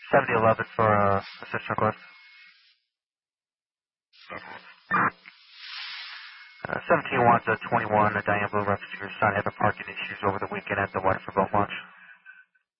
7011 for assist request. 17 wants a 21, a Diane Blue reference to your son having parking issues over the weekend at the Waterford Boat Launch.